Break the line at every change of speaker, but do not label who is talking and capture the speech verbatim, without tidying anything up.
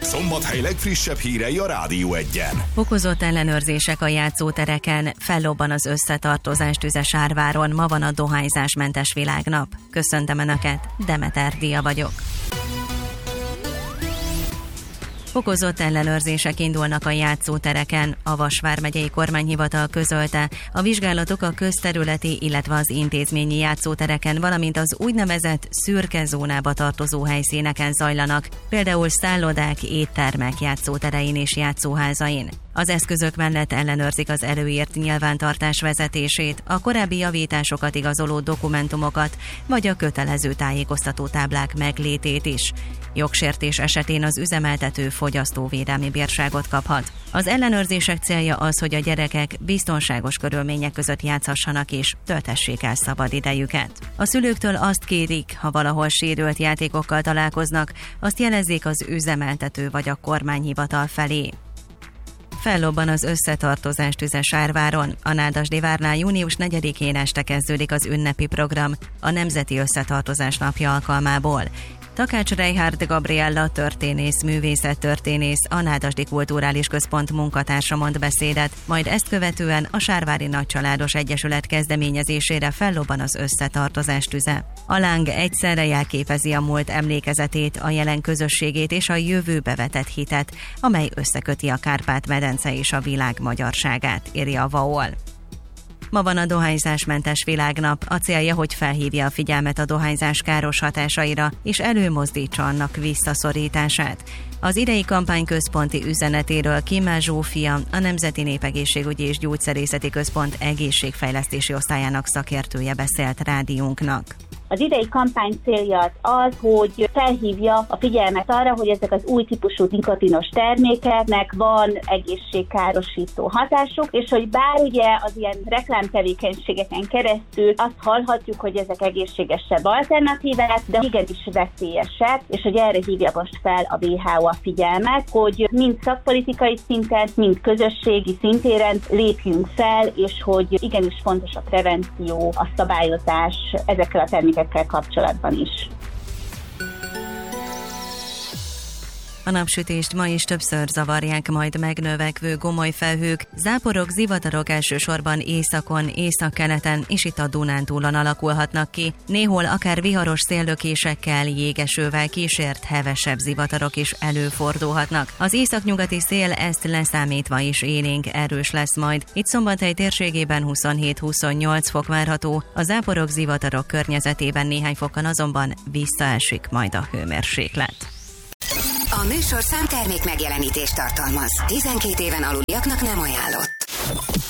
Szombathely legfrissebb hírei a Rádió Egyen.
Fokozott ellenőrzések a játszótereken, fellobban az összetartozás tüze Sárváron, ma van a dohányzásmentes világnap. Köszöntöm Önöket, Demeter Dia vagyok. Fokozott ellenőrzések indulnak a játszótereken. A Vas vármegyei kormányhivatal közölte, a vizsgálatok a közterületi, illetve az intézményi játszótereken, valamint az úgynevezett szürke zónába tartozó helyszíneken zajlanak, például szállodák, éttermek játszóterein és játszóházain. Az eszközök mellett ellenőrzik az előírt nyilvántartás vezetését, a korábbi javításokat igazoló dokumentumokat, vagy a kötelező tájékoztató táblák meglétét is. Jogsértés esetén az üzemeltető fogyasztóvédelmi bírságot kaphat. Az ellenőrzések célja az, hogy a gyerekek biztonságos körülmények között játszhassanak és töltessék el szabad idejüket. A szülőktől azt kérik, ha valahol sérült játékokkal találkoznak, azt jelezzék az üzemeltető vagy a kormányhivatal felé. Fellobban az összetartozás tüze Sárváron. A Nádasdy várnál június negyedikén este kezdődik az ünnepi program a Nemzeti Összetartozás Napja alkalmából. Takács Reinhard Gabriella történész, művészettörténész, a Nádasdy Kulturális Központ munkatársa mond beszédet, majd ezt követően a Sárvári Nagycsaládos Egyesület kezdeményezésére fellobban az összetartozás tüze. A láng egyszerre jelképezi a múlt emlékezetét, a jelen közösségét és a jövőbe vetett hitet, amely összeköti a Kárpát-medence és a világ magyarságát, írja a vé á o-l. Ma van a dohányzásmentes világnap, a célja, hogy felhívja a figyelmet a dohányzás káros hatásaira, és előmozdítsa annak visszaszorítását. Az idei kampány központi üzenetéről Kimmel Zsófia, a Nemzeti Népegészségügyi és Gyógyszerészeti Központ egészségfejlesztési osztályának szakértője beszélt rádiónknak.
Az idei kampány célja az az, hogy felhívja a figyelmet arra, hogy ezek az új típusú nikotinos termékeknek van egészségkárosító hatásuk, és hogy bár ugye az ilyen reklámtevékenységeken keresztül azt hallhatjuk, hogy ezek egészségesebb alternatívák, de igenis veszélyesek, és hogy erre hívja most fel a vé há o a figyelmet, hogy mind szakpolitikai szinten, mind közösségi szintéren lépjünk fel, és hogy igenis fontos a prevenció, a szabályozás ezekkel a termékekkel kapcsolatban is.
A napsütést ma is többször zavarják majd megnövekvő gomoly felhők, záporok, zivatarok elsősorban északon, északkeleten és itt a Dunántúlon alakulhatnak ki. Néhol akár viharos széllökésekkel, jégesővel kísért hevesebb zivatarok is előfordulhatnak. Az északnyugati szél ezt leszámítva is élénk erős lesz majd. Itt Szombathely térségében huszonhét-huszonnyolc fok várható, a záporok, zivatarok környezetében néhány fokkal azonban visszaesik majd a hőmérséklet.
A műsor számtermék megjelenítést tartalmaz. tizenkét éven aluliaknak nem ajánlott.